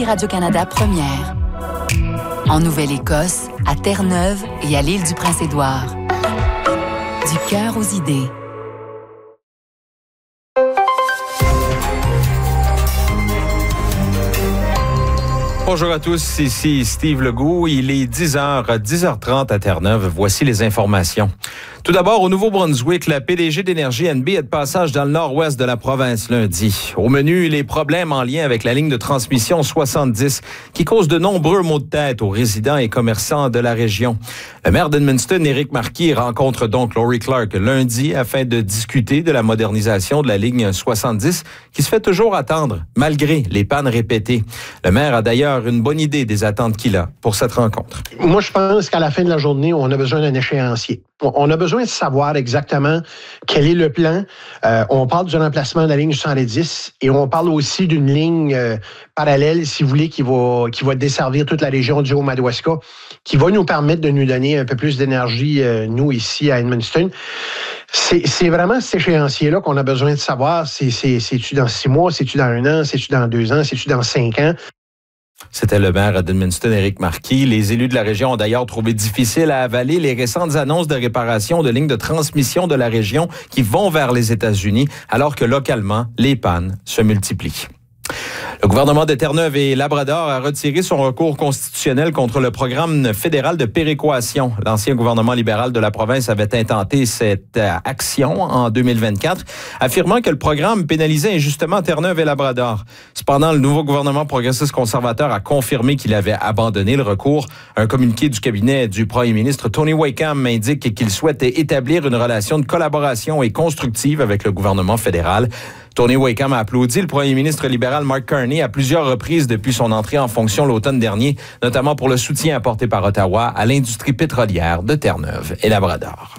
Ici Radio-Canada Première. En Nouvelle-Écosse, à Terre-Neuve et à l'île du Prince-Édouard. Du cœur aux idées. Bonjour à tous, ici Steve Legault. Il est 10h30 à Terre-Neuve. Voici les informations. Tout d'abord, au Nouveau-Brunswick, la PDG d'Énergie NB est de passage dans le nord-ouest de la province lundi. Au menu, les problèmes en lien avec la ligne de transmission 70 qui cause de nombreux maux de tête aux résidents et commerçants de la région. Le maire d'Edmundston, Éric Marquis, rencontre donc Laurie Clark lundi afin de discuter de la modernisation de la ligne 70 qui se fait toujours attendre malgré les pannes répétées. Le maire a d'ailleurs une bonne idée des attentes qu'il a pour cette rencontre. Moi, je pense qu'à la fin de la journée, on a besoin d'un échéancier. On a besoin de savoir exactement quel est le plan. On parle du remplacement de la ligne 110 et on parle aussi d'une ligne parallèle, si vous voulez, qui va desservir toute la région du Haut-Madawaska, qui va nous permettre de nous donner un peu plus d'énergie, nous, ici, à Edmundston. C'est vraiment cet échéancier-là qu'on a besoin de savoir. C'est-tu dans 6 mois, c'est-tu dans 1 an, c'est-tu dans 2 ans, c'est-tu dans 5 ans? C'était le maire d'Edmundston, Éric Marquis. Les élus de la région ont d'ailleurs trouvé difficile à avaler les récentes annonces de réparation de lignes de transmission de la région qui vont vers les États-Unis, alors que localement, les pannes se multiplient. Le gouvernement de Terre-Neuve et Labrador a retiré son recours constitutionnel contre le programme fédéral de péréquation. L'ancien gouvernement libéral de la province avait intenté cette action en 2024, affirmant que le programme pénalisait injustement Terre-Neuve et Labrador. Cependant, le nouveau gouvernement progressiste conservateur a confirmé qu'il avait abandonné le recours. Un communiqué du cabinet du premier ministre Tony Wakeham indique qu'il souhaite établir une relation de collaboration et constructive avec le gouvernement fédéral. Tony Wakeham a applaudi le premier ministre libéral Mark Carney à plusieurs reprises depuis son entrée en fonction l'automne dernier, notamment pour le soutien apporté par Ottawa à l'industrie pétrolière de Terre-Neuve et Labrador.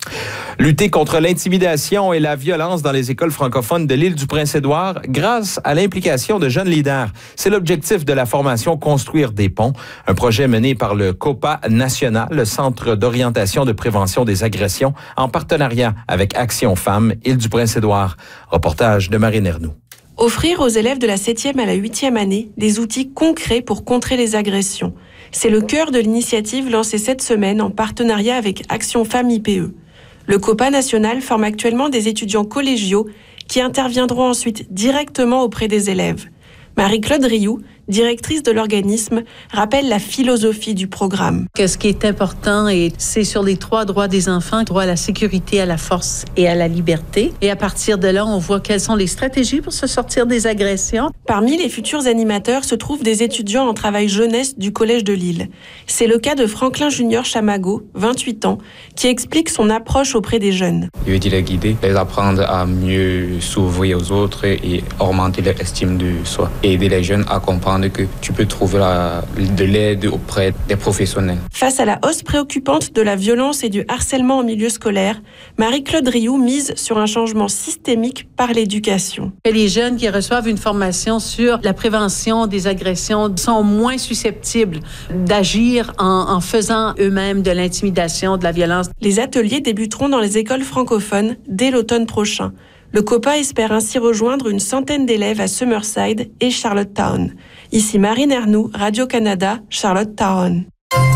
Lutter contre l'intimidation et la violence dans les écoles francophones de l'île du Prince-Édouard grâce à l'implication de jeunes leaders. C'est l'objectif de la formation Construire des ponts, un projet mené par le COPA national, le Centre d'orientation de prévention des agressions, en partenariat avec Action Femmes, île du Prince-Édouard. Reportage de Marine Ernoux. Offrir aux élèves de la 7e à la 8e année des outils concrets pour contrer les agressions. C'est le cœur de l'initiative lancée cette semaine en partenariat avec Action Femmes IPE. Le COPA national forme actuellement des étudiants collégiaux qui interviendront ensuite directement auprès des élèves. Marie-Claude Rioux, directrice de l'organisme, rappelle la philosophie du programme. Ce qui est important, c'est sur les 3 droits des enfants, droit à la sécurité, à la force et à la liberté. Et à partir de là, on voit quelles sont les stratégies pour se sortir des agressions. Parmi les futurs animateurs se trouvent des étudiants en travail jeunesse du Collège de Lille. C'est le cas de Franklin Junior Chamago, 28 ans, qui explique son approche auprès des jeunes. Je veux dire les guider, les apprendre à mieux s'ouvrir aux autres et augmenter leur estime de soi. Et aider les jeunes à comprendre que tu peux trouver de l'aide auprès des professionnels. Face à la hausse préoccupante de la violence et du harcèlement en milieu scolaire, Marie-Claude Rioux mise sur un changement systémique par l'éducation. Les jeunes qui reçoivent une formation sur la prévention des agressions sont moins susceptibles d'agir en faisant eux-mêmes de l'intimidation, de la violence. Les ateliers débuteront dans les écoles francophones dès l'automne prochain. Le COPA espère ainsi rejoindre une centaine d'élèves à Summerside et Charlottetown. Ici Marine Ernoux, Radio-Canada, Charlottetown.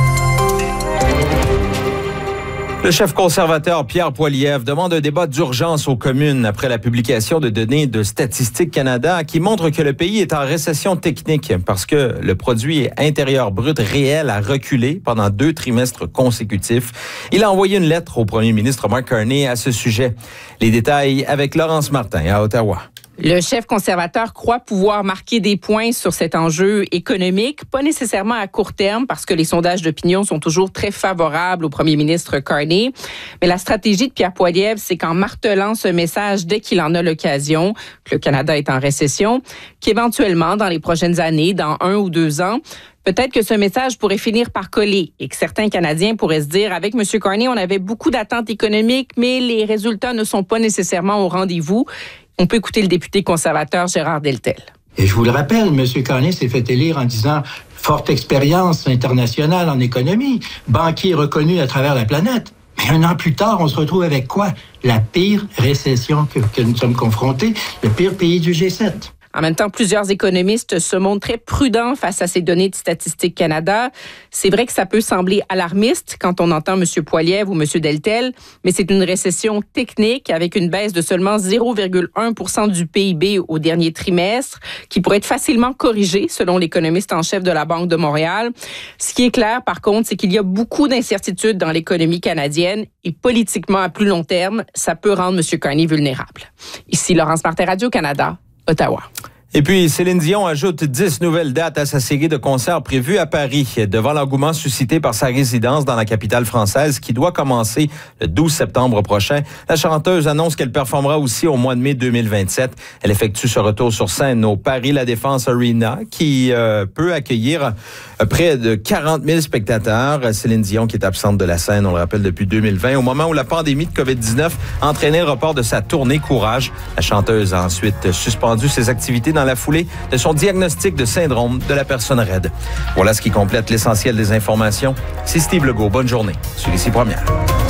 Le chef conservateur Pierre Poilievre demande un débat d'urgence aux communes après la publication de données de Statistique Canada qui montrent que le pays est en récession technique parce que le produit intérieur brut réel a reculé pendant 2 trimestres consécutifs. Il a envoyé une lettre au premier ministre Mark Carney à ce sujet. Les détails avec Laurence Martin à Ottawa. Le chef conservateur croit pouvoir marquer des points sur cet enjeu économique, pas nécessairement à court terme parce que les sondages d'opinion sont toujours très favorables au premier ministre Carney. Mais la stratégie de Pierre Poilievre, c'est qu'en martelant ce message dès qu'il en a l'occasion, que le Canada est en récession, qu'éventuellement, dans les prochaines années, dans 1 ou 2 ans, peut-être que ce message pourrait finir par coller et que certains Canadiens pourraient se dire, avec M. Carney, on avait beaucoup d'attentes économiques, mais les résultats ne sont pas nécessairement au rendez-vous. On peut écouter le député conservateur Gérard Deltel. Et je vous le rappelle, M. Carney s'est fait élire en disant « forte expérience internationale en économie, banquier reconnu à travers la planète ». Mais 1 an plus tard, on se retrouve avec quoi? La pire récession que nous sommes confrontés, le pire pays du G7. En même temps, plusieurs économistes se montrent très prudents face à ces données de Statistique Canada. C'est vrai que ça peut sembler alarmiste quand on entend M. Poilievre ou M. Deltel, mais c'est une récession technique avec une baisse de seulement 0,1% du PIB au dernier trimestre qui pourrait être facilement corrigée selon l'économiste en chef de la Banque de Montréal. Ce qui est clair, par contre, c'est qu'il y a beaucoup d'incertitudes dans l'économie canadienne et politiquement, à plus long terme, ça peut rendre M. Carney vulnérable. Ici Laurence Martin, Radio-Canada, Ottawa. Et puis, Céline Dion ajoute 10 nouvelles dates à sa série de concerts prévus à Paris, devant l'engouement suscité par sa résidence dans la capitale française qui doit commencer le 12 septembre prochain. La chanteuse annonce qu'elle performera aussi au mois de mai 2027. Elle effectue ce retour sur scène au Paris La Défense Arena qui peut accueillir près de 40 000 spectateurs. Céline Dion qui est absente de la scène, on le rappelle, depuis 2020, au moment où la pandémie de COVID-19 entraînait le report de sa tournée Courage. La chanteuse a ensuite suspendu ses activités dans la foulée de son diagnostic de syndrome de la personne raide. Voilà ce qui complète l'essentiel des informations. C'est Steve Legault. Bonne journée sur Ici Première.